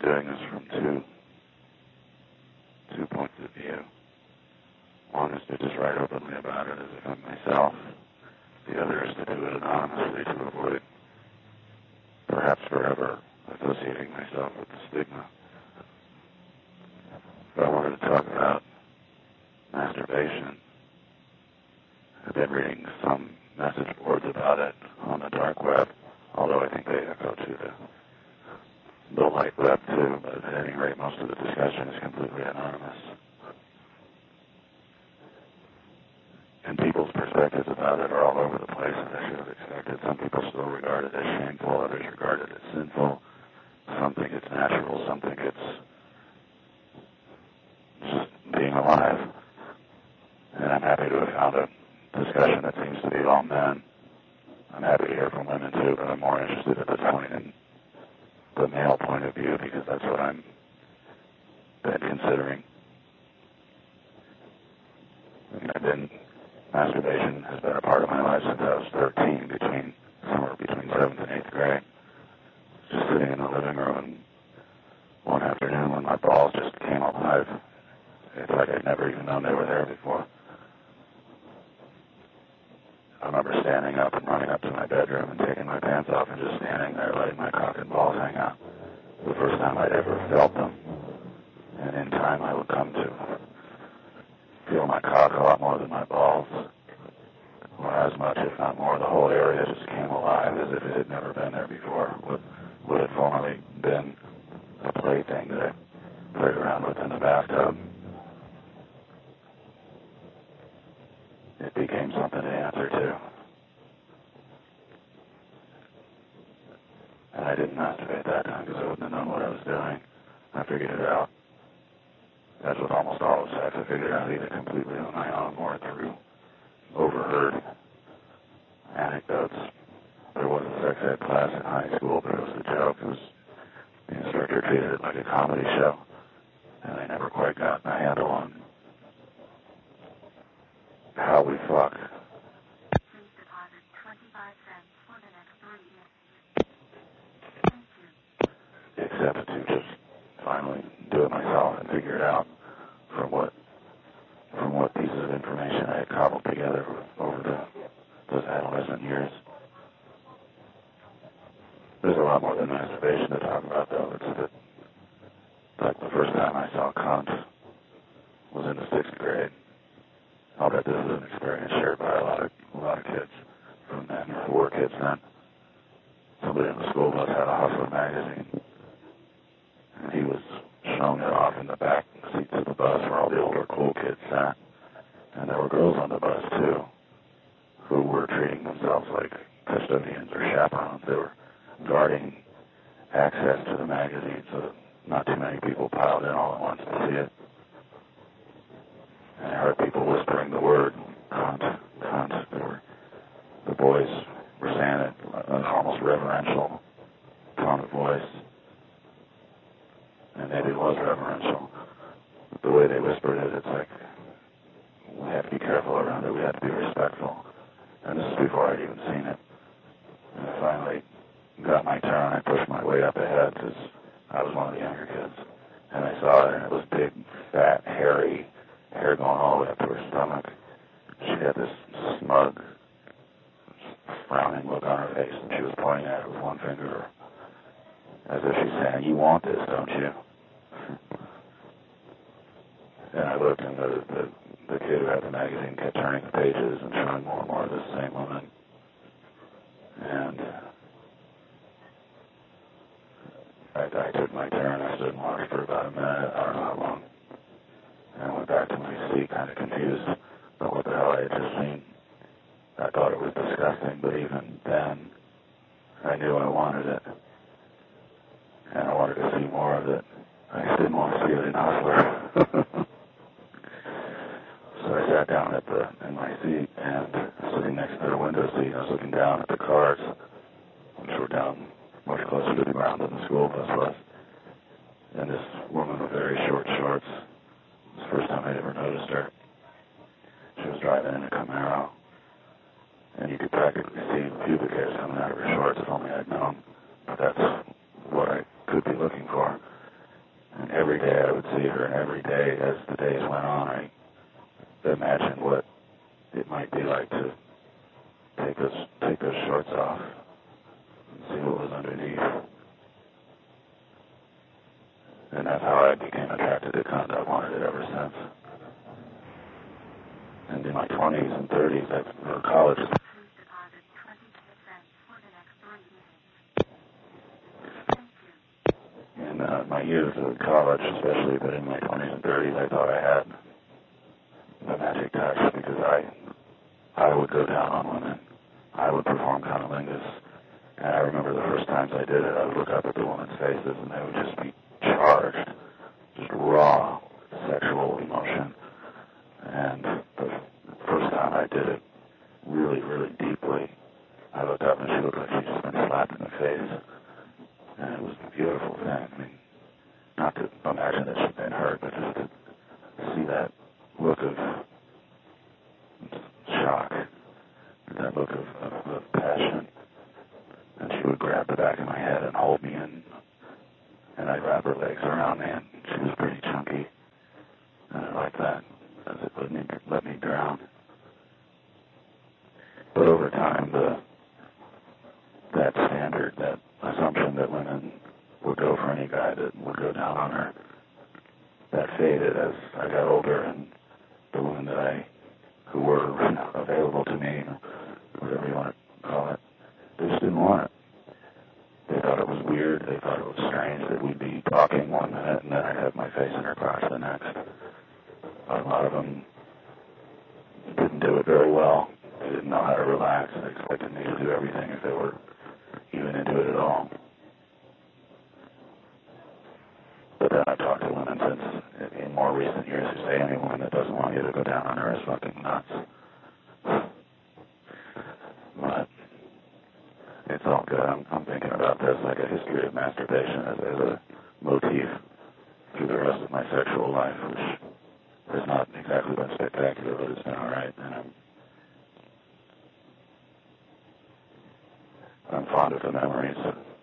doing this from two points of view. One is to just write openly about it as if I'm myself. The other is to do it anonymously to avoid, perhaps forever, associating myself with the stigma. But I wanted to talk about masturbation. I've been reading some message boards about it on the dark web, although I think they echo to the light web too, but at any rate, most of the discussion is completely anonymous. And people's perspectives about it are all over the place, as I should have expected. Some people still regard it as shameful, others regard it as sinful. Some think it's natural, some think it's just being alive. And I'm happy to have found a discussion that seems to be all men. I'm happy to hear from women too, but I'm more interested at this point in the male point of view because that's what I'm been considering. Masturbation has been a part of my life since I was 13, somewhere between 7th and 8th grade. Just sitting in the living room, and one afternoon when my balls just came alive, it's like I'd never even known they were there before. I remember standing up and running up to my bedroom and taking my pants off and just standing there letting my cock and balls hang out. The first time I'd ever felt them. And in time I would come to feel my cock a lot more than my balls. Or as much, if not more. The whole area just came alive as if it had never been there before. What had formerly been a plaything that I played around with in the bathtub. It became something to answer to. And I didn't masturbate that time because I wouldn't have known what I was doing. I figured it out. That's with almost all of sex. I figured it out either completely on my own or through overheard anecdotes. There was a sex ed class in high school, but it was a joke. The instructor treated it like a comedy show, and I never quite got a handle on how we fuck. Please deposit 25 cents for the next 3 years. Thank you. Except to just finally do it myself and figure it out from what pieces of information I had cobbled together over those adolescent years. There's a lot more than masturbation to talk about, though. It's a bit like the first time I saw cunt was in the 6th grade. I'll bet this is an experience shared by a lot of kids from then, or 4 kids then. Somebody in the school bus had a Hustler magazine, and he was showing it off in the back seats of the bus where all the older cool kids sat. And there were girls on the bus, too, who were treating themselves like custodians or chaperones. They were guarding access to the magazine so that not too many people piled in all at once to see it. And I heard people whispering the word, cunt, cunt. The boys were saying it in an almost reverential tone of voice. And maybe it was reverential. The way they whispered it, it's like, we have to be careful around it. We have to be respectful. And this is before I'd even seen it. And I finally got my turn. I pushed my way up ahead because I was one of the younger kids. And I saw it, and it was big, fat, hairy, hair going all the way up to her stomach. She had this smug, frowning look on her face, and she was pointing at it with one finger, as if she's saying, "You want this, don't you?" And I looked, and the kid who had the magazine kept turning the pages and showing more and more of this same woman. And I took my turn. I stood and watched for about a minute. I don't know how long. And I went back to my seat, kind of confused about what the hell I had just seen. I thought it was disgusting, but even then, I knew I wanted it. And I wanted to see more of it. I just didn't want to see it in Hustler. So I sat down in my seat, and sitting next to the window seat, I was looking down at the cars, which were down much closer to the ground than the school bus was. And this woman with very short shorts, it was the first time I'd ever noticed her. She was driving in a Camaro, and you could practically see pubic hairs coming out of her shorts if only I'd known. But that's what I could be looking for. see her, and every day, as the days went on, I imagined what it might be like to take those shorts off and see what was underneath. And that's how I became attracted to condoms. I've wanted it ever since. And in my 20s and 30s, or college. Please deposit 26 cents for the next 3 minutes. Thank you. In my years of college, especially, but in my 20s and 30s, I thought I had the magic touch because I would go down on women. I would perform cunnilingus. And I remember the first times I did it, I would look up at the women's faces and they would just be charged, just raw sexual emotion. And the first time I did it really, really deeply, I looked up and she looked like she'd just been slapped in the face. And it was a beautiful thing. I mean, not to imagine that she'd been hurt, but just to see that look of shock, that look of passion. And she would grab the back of my head and hold me in, and I'd wrap her legs around me, and she was pretty chunky. And I liked that, as it let me drown. But over time, that standard, that assumption that women would go for any guy that would go down on her, that faded as I got older, and the women who were available to me, whatever you want to call it, they just didn't want it. They thought it was weird. They thought it was strange that we'd be talking one minute and then I'd have my face in her crotch the next. A lot of them didn't do it very well. They didn't know how to relax. They expected me to do everything if they were even into it at all. But then I've talked to women since, in more recent years, who say any woman that doesn't want you to go down on her is fucking nuts. But it's all good. I'm thinking about this like a history of masturbation as a motif through the rest of my sexual life, which has not exactly been spectacular, but it's been all right. And I'm fond of the memories.